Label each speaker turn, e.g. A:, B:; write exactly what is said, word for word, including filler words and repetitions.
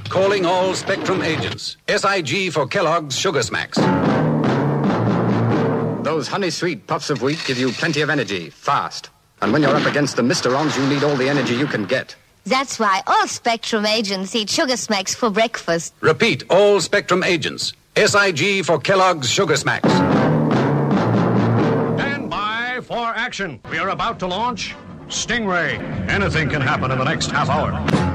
A: Calling all Spectrum agents. S I G for Kellogg's Sugar Smacks.
B: Those honey sweet puffs of wheat give you plenty of energy, fast. And when you're up against the Misterons, you need all the energy you can get.
C: That's why all Spectrum agents eat Sugar Smacks for breakfast.
A: Repeat, all Spectrum agents. S I G for Kellogg's Sugar Smacks.
D: Stand by for action. We are about to launch Stingray. Anything can happen in the next half hour.